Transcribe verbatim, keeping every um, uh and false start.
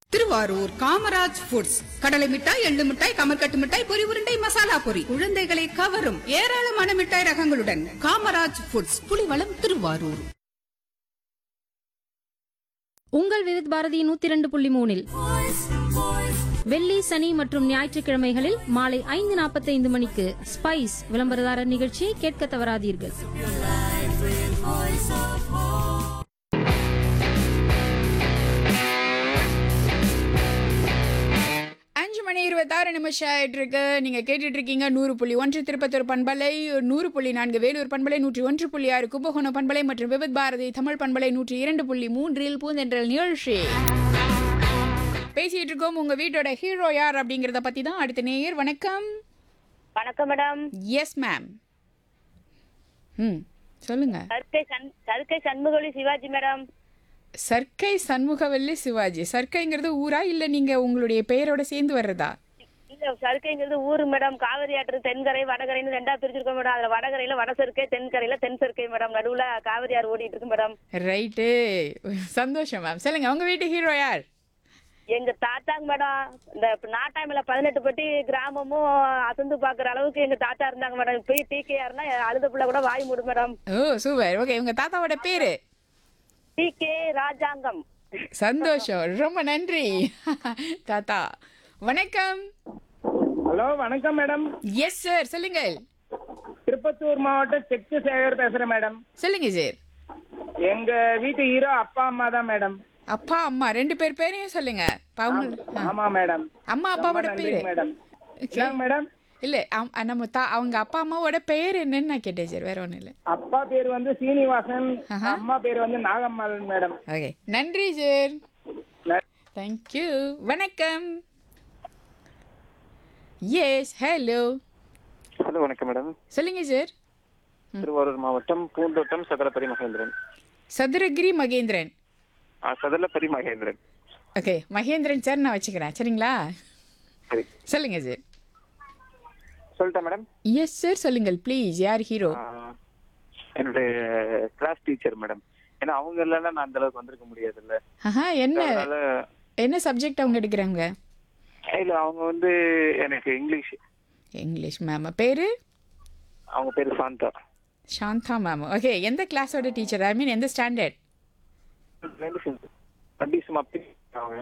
Thiruvarur Kamaraj foods கடலை மிட்டாய், எள்ளு மிட்டாய், கமர்கட்டு மிட்டாய், பொரி உருண்டை, மசாலா பொரி, குழந்தைகளை கவரும் ஏராளமான மிட்டாய் ரகங்களுடன் காமராஜ் ஃபுட்ஸ், புலிவளம், திருவாரூர். உங்கள் விவித் பாரதி நூத்தி இரண்டு புள்ளி மூணில் வெள்ளி, சனி மற்றும் ஞாயிற்றுக்கிழமைகளில் மாலை ஐந்து நாற்பத்தி ஐந்து மணிக்கு ஸ்பைஸ் விளம்பரதாரர் நிகழ்ச்சியை கேட்க தவறாதீர்கள். அஞ்சு மணி இருபத்தாறு நிமிஷம் ஆயிட்டு இருக்கு. நீங்க கேட்டுட்டு இருக்கீங்க நூறு புள்ளி ஒன்று திருப்பத்தூர் பண்பலை, நூறு புள்ளி நான்கு வேலூர் பண்பலை, நூற்றி ஒன்று புள்ளி ஆறு கும்பகோணம் பண்பலை மற்றும் விவித் பாரதி தமிழ் பண்பலை நூற்றி இரண்டு புள்ளி மூன்றில் பூந்தென்றல் நிகழ்ச்சி பேசிட்டு இருக்கோம். உங்க வீட்டோட ஹீரோ யார் அப்படிங்கறத பத்தி தான். அடுத்த நேயர். வணக்கம். வணக்கம் மேடம். Yes ma'am. ம் சொல்லுங்க. சர்க்கை சண் சர்க்கை சண்முகவல்லி சிவாஜி மேடம். சர்க்கை சண்முகவல்லி சிவாஜி. சர்க்கைங்கிறது ஊரா இல்ல நீங்க உங்களுடைய பெயரோட சேர்ந்து வர்றதா? இல்ல, சர்க்கைங்கிறது ஊரு மேடம். காவிரி ஆற்று தென்கரை வடகரைன்னு ரெண்டா பிரிச்சிருக்கோம் மேடம். அதுல வடகரையில வட சர்க்கை, தென்கரையில தென் சர்க்கை மேடம். நடுவுல காவிரி ஆறு ஓடிட்டு இருக்கு மேடம். ரைட்டு, சந்தோஷம் மேம். சொல்லுங்க, உங்க வீட்டு ஹீரோ யார்? எங்க தாத்தாங்க மேடம். இந்த நாட்டாமையில பதினெட்டு பட்டி கிராமமும் அசந்து பாக்குற அளவுக்கு எங்க தாத்தா இருந்தாங்க மேடம். இப்ப டி கே ஆர்னா அழுத பிள்ளை கூட வாய் மூடு மேடம். ஓ சூப்பர். ஓகே, உங்க தாத்தாவோட பேரு? டி கே ராஜாங்கம். சந்தோஷம், ரொம்ப நன்றி தாத்தா. வணக்கம். ஹலோ, வணக்கம் மேடம். எஸ் சார், சொல்லுங்க. திருப்பத்தூர் மாவட்டம் செக்கு சேகர் பேசுறேன் மேடம். சொல்லுங்க சார். எங்க வீட்டு ஹீரோ அப்பா அம்மா தான் மேடம். அப்பா அம்மா ரெண்டு பேர் பேரையும் சொல்லுங்க. ஆமா மேடம். அம்மா அப்பாவோட பேரு மேடம். மேடம் இல்ல, நம்ம தா அவங்க அப்பா அம்மாவோட பேர் என்னன்னு நான் கேட்டேன் சார், வேற ஒண்ணும் இல்ல. அப்பா பேர் வந்து சீனிவாசன், அம்மா பேர் வந்து நாகம்மாள் மேடம். ஓகே, நன்றி சார். தேங்க்யூ. வணக்கம். S, hello. ஹலோ, வணக்கம் மேடம். சொல்லுங்க சார். திருவாரூர் மாவட்டம் பூந்தோட்டம் சதலப்பரி மகேந்திரன். சதுரகிரி மகேந்திரன். ஆ, சதலப்பரி மகேந்திரன். ஓகே, மகேந்திரன் சார் நான் வச்சுக்கிறேன், சரிங்களா? சரி, சொல்லுங்க சார். சொல்லிட்டேன் மேடம். எஸ் சார், சொல்லுங்கள் ப்ளீஸ். யார் ஹீரோ? என்னுடைய கிளாஸ் டீச்சர் மேடம். ஏன்னா அவங்க இல்லைன்னா நான் அந்த அளவுக்கு வந்திருக்க முடியாது இல்ல. ஆஹா, என்ன என்ன சப்ஜெக்ட் அவங்க எடுக்கிறாங்க? இல்ல, அவங்க வந்து எனக்கு இங்கிலீஷ். English ma'am. பேரு? அவங்க பேரு சாந்தா. சாந்தா மேம். ஓகே, எந்த கிளாஸோட டீச்சர்? ஐ மீன் எந்த ஸ்டாண்டர்ட்? அப்படி சும்மா அவங்க